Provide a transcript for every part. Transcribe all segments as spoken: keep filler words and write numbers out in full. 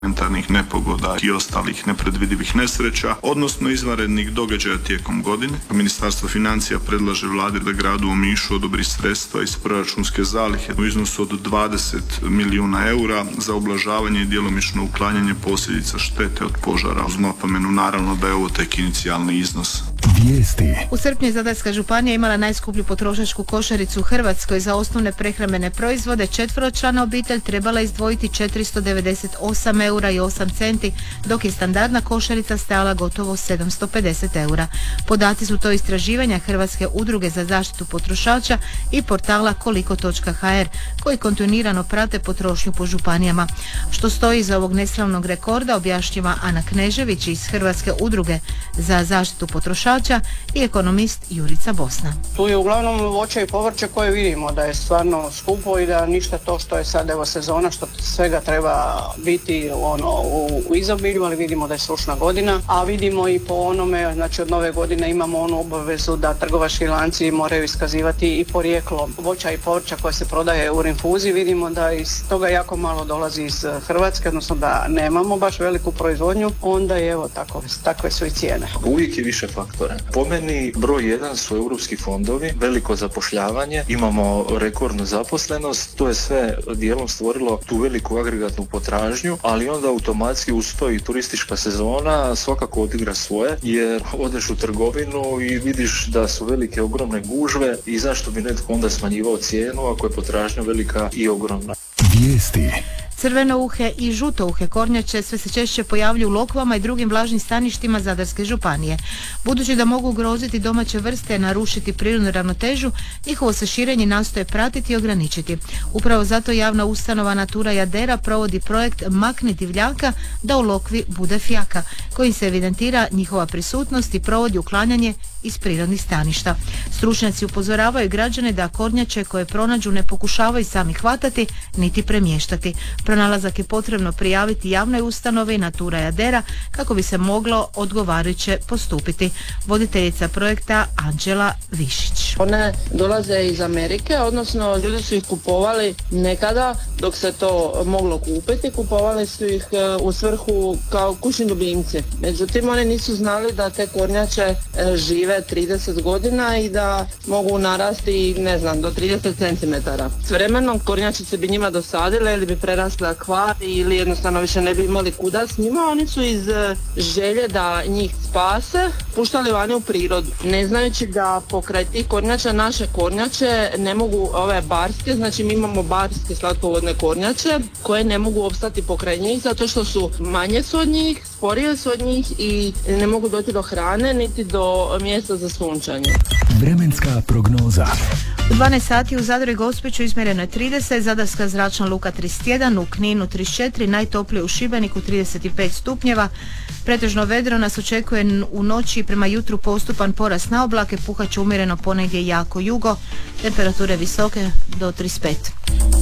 elementarnih nepogoda i ostalih nepredvidivih nesreća, odnosno izvanrednih događaja tijekom godine. Ministarstvo financija predlaže vladi da gradu Omišu odobri sredstva iz proračunske zalihe u iznosu od dvadeset milijuna eura za ublažavanje i djelomično uklanjanje posljedica štete od požara. Uz napomenu naravno da je ovo tek inicijalni iznos. Vijesti. U srpnju je Zadarska županija imala najskuplju potrošačku košaricu u Hrvatskoj. Za osnovne prehrambene proizvode četveročlana obitelj trebala izdvojiti četiristo devedeset osam eura i osam centi, dok je standardna košarica stajala gotovo sedamsto pedeset eura. Podaci su to istraživanja Hrvatske udruge za zaštitu potrošača i portala koliko točka ha er, koji kontinuirano prate potrošnju po županijama. Što stoji iza ovog neslavnog rekorda objašnjava Ana Knežević iz Hrvatske udruge za zaštitu potrošača i ekonomist Jurica Bosna. Tu je uglavnom voće i povrće koje vidimo da je stvarno skupo i da ništa to što je sad evo sezona, što svega treba biti ono u, u izobilju, ali vidimo da je sušna godina, a vidimo i po onome, znači od nove godine imamo onu obavezu da trgovački lanci moraju iskazivati i porijeklo voća i povrća koje se prodaje u rinfuzi. Vidimo da iz toga jako malo dolazi iz Hrvatske, odnosno da nemamo baš veliku proizvodnju, onda je evo tako, takve su i cijene. Uvijek je više faktora. Po meni broj jedan su europski fondovi, veliko zapošljavanje, imamo rekordnu zaposlenost, to je sve dijelom stvorilo tu veliku agregatnu potražnju, ali onda automatski uz to i turistička sezona svakako odigra svoje, jer odeš u trgovinu i vidiš da su velike ogromne gužve i zašto bi netko onda smanjivao cijenu ako je potražnja velika i ogromna. Vijesti. Crvenouhe i žutouhe kornjače sve se češće pojavljuju u lokvama i drugim vlažnim staništima Zadarske županije. Budući da mogu ugroziti domaće vrste, narušiti prirodnu ravnotežu, njihovo se širenje nastoje pratiti i ograničiti. Upravo zato javna ustanova Natura Jadera provodi projekt Makni divljaka da u lokvi bude fjaka, kojim se evidentira njihova prisutnost i provodi uklanjanje iz prirodnih staništa. Stručnjaci upozoravaju građane da kornjače koje pronađu ne pokušavaju sami hvatati niti premještati. Pronalazak je potrebno prijaviti javnoj ustanovi Natura Jadera kako bi se moglo odgovarajuće postupiti. Voditeljica projekta Anđela Višić. One dolaze iz Amerike, odnosno ljudi su ih kupovali nekada dok se to moglo kupiti, kupovali su ih u svrhu kao kućni ljubimci. Međutim, oni nisu znali da te kornjače žive trideset godina i da mogu narasti, ne znam, do trideset centimetara. S vremenom kornjačice bi njima dosadile ili bi prerasle akvarij ili jednostavno više ne bi imali kuda s njima. Oni su iz želje da njih spase puštali vani u prirodu, ne znajući da pokraj tih kornjača naše kornjače ne mogu, ove barske, znači mi imamo barske slatkovodne kornjače koje ne mogu opstati pokraj njih zato što su manje su od njih, sporije su od njih i ne mogu doći do hrane niti do mjesta za sunčanje. Vremenska prognoza. U dvanaest sati u Zadru i Gospiću izmjereno je trideset, Zadarska zračna luka trideset jedan, u Kninu trideset četiri, najtoplije u Šibeniku trideset pet stupnjeva. Pretežno vedro nas očekuje u noći, prema jutru postupan porast na oblake, puhat će umjereno ponegdje jako jugo, temperature visoke do trideset pet.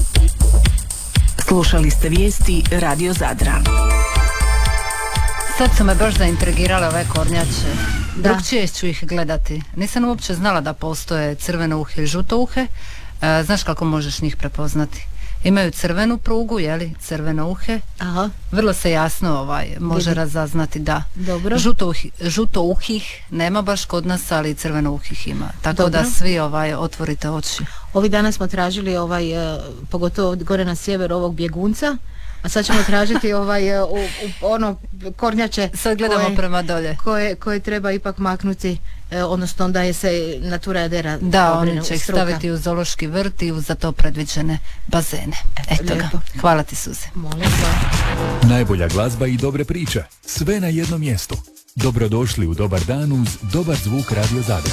Slušali ste vijesti Radio Zadra. Sad su me baš zaintrigirale ove kornjače. Drugčije ću ih gledati. Nisam uopće znala da postoje crvenouhe i žutouhe. E, znaš kako možeš njih prepoznati? Imaju crvenu prugu, jeli, crvenouhe. Aha. Vrlo se jasno ovaj, može Vidi. razaznati, da. Dobro. Žutouhih, žutouhih nema baš kod nas, ali crvenouhih ima. Tako Dobro. da svi ovaj, otvorite oči. Ovih dana smo tražili, ovaj, pogotovo gore na sjeveru, ovog bjegunca. A sad ćemo tražiti ovaj, u, u, ono kornjače. Sad gledamo koje, prema dolje. Koje, koje treba ipak maknuti, eh, odnosno onda je se Natura Jadera. Da, oni će ih staviti u zoološki vrt i u za to predviđene bazene. Eto ga. Hvala ti, Suze. Molim. Najbolja glazba i dobre priče. Sve na jednom mjestu. Dobrodošli u Dobar dan uz dobar zvuk Radio Zadra.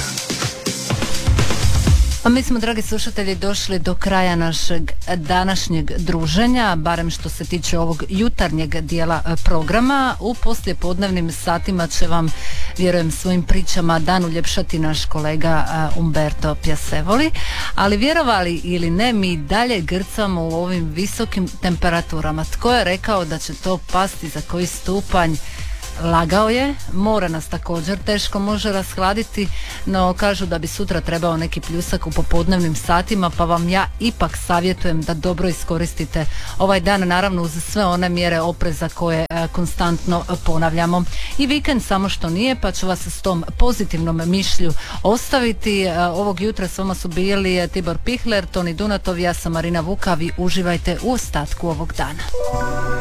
A mi smo, dragi slušatelji, došli do kraja našeg današnjeg druženja, barem što se tiče ovog jutarnjeg dijela programa. U poslijepodnevnim satima će vam, vjerujem, svojim pričama dan uljepšati naš kolega Umberto Piasevoli, ali vjerovali ili ne, mi dalje grcamo u ovim visokim temperaturama. Tko je rekao da će to pasti, za koji stupanj? lagao je, more nas također teško može rashladiti, no kažu da bi sutra trebao neki pljusak u popodnevnim satima, pa vam ja ipak savjetujem da dobro iskoristite ovaj dan, naravno uz sve one mjere opreza koje e, konstantno ponavljamo. I vikend samo što nije, pa ću vas s tom pozitivnom mišlju ostaviti. E, ovog jutra s vama su bili Tibor Pihler, Toni Dunatov, ja sam Marina Vuka, vi uživajte u ostatku ovog dana.